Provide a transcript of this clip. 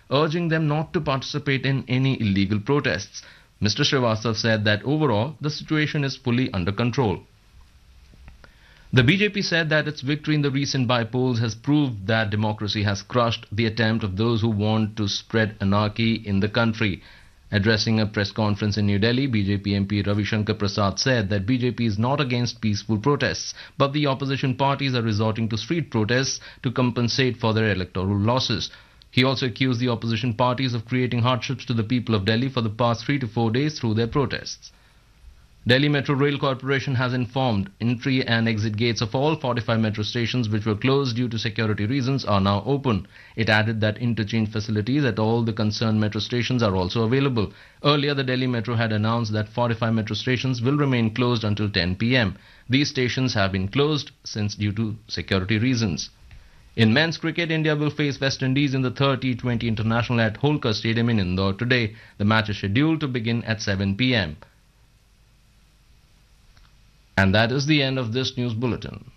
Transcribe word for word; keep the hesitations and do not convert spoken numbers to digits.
urging them not to participate in any illegal protests. Mister Srivastav said that overall the situation is fully under control. The B J P said that its victory in the recent by-polls has proved that democracy has crushed the attempt of those who want to spread anarchy in the country. Addressing a press conference in New Delhi, B J P M P Ravi Shankar Prasad said that B J P is not against peaceful protests, but the opposition parties are resorting to street protests to compensate for their electoral losses. He also accused the opposition parties of creating hardships to the people of Delhi for the past three to four days through their protests. Delhi Metro Rail Corporation has informed entry and exit gates of all forty-five metro stations which were closed due to security reasons are now open. It added that interchange facilities at all the concerned metro stations are also available. Earlier, the Delhi Metro had announced that forty-five metro stations will remain closed until ten p m These stations have been closed since due to security reasons. In men's cricket, India will face West Indies in the third T twenty International at Holkar Stadium in Indore today. The match is scheduled to begin at seven p m And that is the end of this news bulletin.